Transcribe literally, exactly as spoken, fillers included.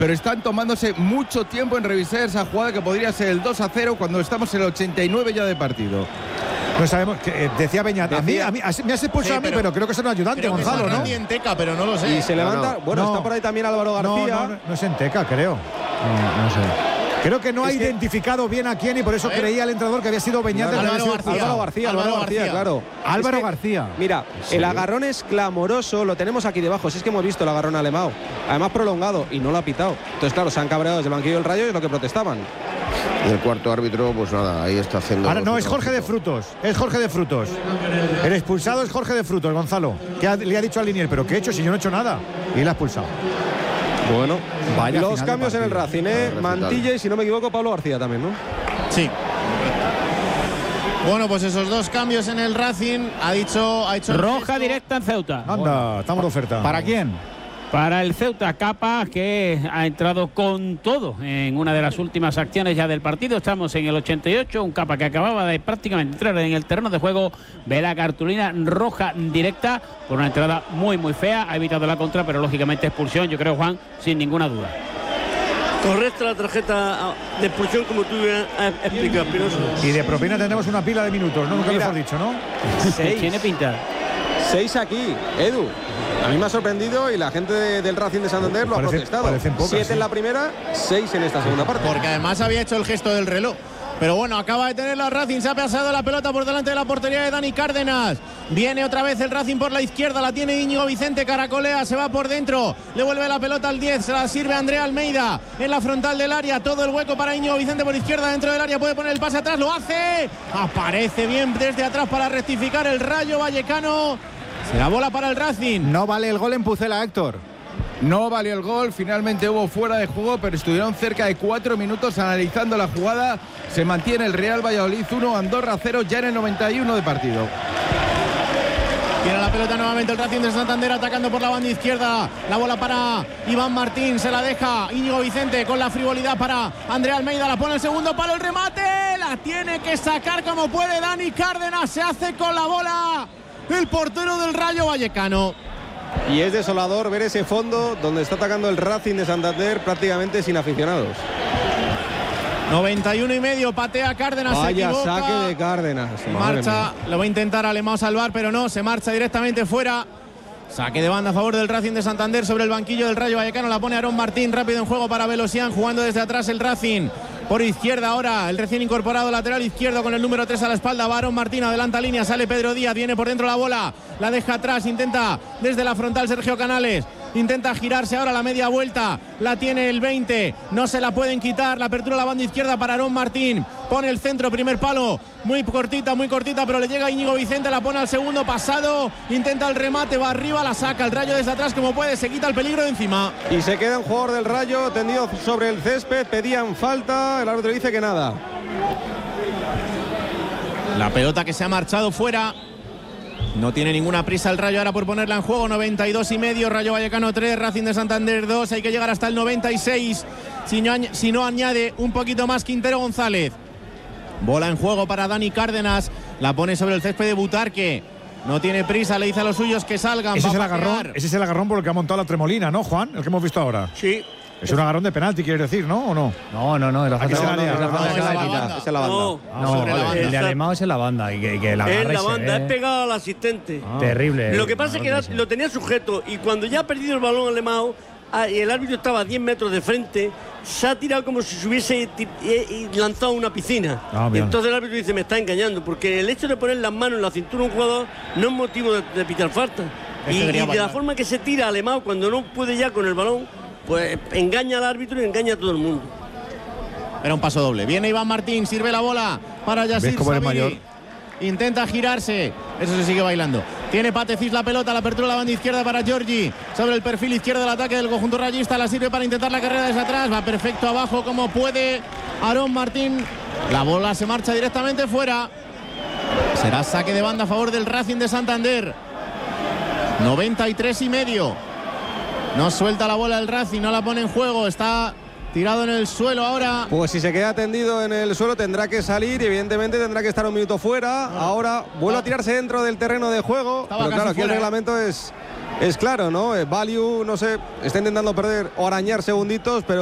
pero están tomándose mucho tiempo en revisar esa jugada que podría ser el dos a cero cuando estamos en el ochenta y nueve ya de partido. No sabemos, que, eh, decía Beñat, a mí, a mí me has expulsado sí, a mí, pero creo que es un ayudante, Gonzalo, ¿no? En Teca, pero no lo sé. Y se levanta, no, bueno, no, está por ahí también Álvaro García. No, no, no es en Teca, creo. No, no sé. Creo que no ha identificado bien a quién y por eso creía el entrenador que había sido Beñat. Álvaro García, Álvaro García, Álvaro García, claro. Álvaro es que, García. Mira, sí. El agarrón es clamoroso, lo tenemos aquí debajo. Si es que hemos visto el agarrón a Alemão, además prolongado, y no lo ha pitado. Entonces, claro, se han cabreado desde el banquillo del Rayo y es lo que protestaban. Y el cuarto árbitro, pues nada, ahí está haciendo. Ahora no, es Jorge de Frutos. Es Jorge de Frutos. El expulsado es Jorge de Frutos, Gonzalo. Que ha, le ha dicho al Linier, ¿pero qué he hecho si yo no he hecho nada? Y le ha expulsado. Bueno, vaya los cambios en el Racing, ¿eh? Mantilla y, si no me equivoco, Pablo García también, ¿no? Sí. Bueno, pues esos dos cambios en el Racing. Ha dicho. Ha hecho roja directa en Ceuta. Anda, bueno, estamos de oferta. ¿Para quién? Para el Ceuta, Capa, que ha entrado con todo en una de las últimas acciones ya del partido. Estamos en el ochenta y ocho, un Capa que acababa de prácticamente entrar en el terreno de juego. Ve la cartulina roja directa por una entrada muy muy fea. Ha evitado la contra, pero lógicamente expulsión, yo creo, Juan, sin ninguna duda. Correcta la tarjeta de expulsión, como tú has explicado, Espinosa. Y de propina tenemos una pila de minutos, ¿no? Nunca mejor dicho, ¿no? Seis. Tiene pinta. Seis aquí, Edu. A mí me ha sorprendido y la gente de, del Racing de Santander lo parece, ha protestado. Pocas, Siete sí. en la primera, seis en esta segunda parte. Porque además había hecho el gesto del reloj. Pero bueno, acaba de tener la Racing, se ha pasado la pelota por delante de la portería de Dani Cárdenas. Viene otra vez el Racing por la izquierda, la tiene Íñigo Vicente, caracolea, se va por dentro, le vuelve la pelota al diez, se la sirve Andrea Almeida en la frontal del área, todo el hueco para Íñigo Vicente por izquierda dentro del área, puede poner el pase atrás, lo hace, aparece bien desde atrás para rectificar el Rayo Vallecano. Será bola para el Racing. No vale el gol en Pucela, Héctor. No valió el gol, finalmente hubo fuera de juego, pero estuvieron cerca de cuatro minutos analizando la jugada. Se mantiene el Real Valladolid uno, Andorra cero, ya en el noventa y uno de partido. Tiene la pelota nuevamente el Racing de Santander atacando por la banda izquierda. La bola para Iván Martín, se la deja Íñigo Vicente con la frivolidad para Andrea Almeida. La pone el segundo palo, el remate. La tiene que sacar como puede Dani Cárdenas. Se hace con la bola el portero del Rayo Vallecano. Y es desolador ver ese fondo donde está atacando el Racing de Santander prácticamente sin aficionados. noventa y uno y medio, patea Cárdenas. Vaya se saque de Cárdenas. Marcha, lo va a intentar Alemão salvar, pero no, se marcha directamente fuera. Saque de banda a favor del Racing de Santander sobre el banquillo del Rayo Vallecano. La pone Aarón Martín, rápido en juego para Velosian, jugando desde atrás el Racing. Por izquierda ahora el recién incorporado lateral izquierdo con el número tres a la espalda. Va Aarón Martín, adelanta línea, sale Pedro Díaz, viene por dentro la bola, la deja atrás, intenta desde la frontal Sergio Canales. Intenta girarse ahora la media vuelta, la tiene el veinte, no se la pueden quitar, la apertura a la banda izquierda para Aarón Martín, pone el centro, primer palo, muy cortita, muy cortita, pero le llega Íñigo Vicente, la pone al segundo pasado, intenta el remate, va arriba, la saca el Rayo desde atrás como puede, se quita el peligro de encima. Y se queda un jugador del Rayo tendido sobre el césped, pedían falta, el árbitro dice que nada. La pelota que se ha marchado fuera. No tiene ninguna prisa el Rayo ahora por ponerla en juego. noventa y dos y medio, Rayo Vallecano tres, Racing de Santander dos. Hay que llegar hasta el noventa y seis. Si no, si no añade un poquito más Quintero González. Bola en juego para Dani Cárdenas. La pone sobre el césped de Butarque. No tiene prisa, le dice a los suyos que salgan. Ese es el agarrón, ese es el agarrón por el que ha montado la Tremolina, ¿no, Juan? El que hemos visto ahora. Sí. Es un agarrón de penalti, quieres decir, ¿no? ¿O no? No, no, no. El Aquí se la lía. Es en la banda. No, no, no, el de Alemão es en la banda. Y que, que la es la banda, es pegado al asistente. Ah, terrible. Lo que pasa es que da, lo tenía sujeto y cuando ya ha perdido el balón Alemão y el árbitro estaba a diez metros de frente, se ha tirado como si se hubiese lanzado a una piscina. Ah, y entonces el árbitro dice, me está engañando, porque el hecho de poner las manos en la cintura a un jugador no es motivo de, de pitar falta. Y, y de la forma que se tira Alemão cuando no puede ya con el balón, pues engaña al árbitro y engaña a todo el mundo. Era un paso doble. Viene Iván Martín, sirve la bola para Yassir Sabiri. Intenta girarse, eso se sigue bailando. Tiene Patecis la pelota, la apertura de la banda izquierda para Giorgi. Sobre el perfil izquierdo del ataque del conjunto rayista, la sirve para intentar la carrera desde atrás. Va perfecto abajo como puede Aarón Martín. La bola se marcha directamente fuera. Será saque de banda a favor del Racing de Santander. noventa y tres y medio. No suelta la bola el Racing, no la pone en juego, está tirado en el suelo ahora. Pues si se queda tendido en el suelo tendrá que salir y evidentemente tendrá que estar un minuto fuera. Ahora vuelve a tirarse dentro del terreno de juego. Pero claro, aquí el reglamento es es claro, ¿no? Eh, Value, no sé, está intentando perder o arañar segunditos, pero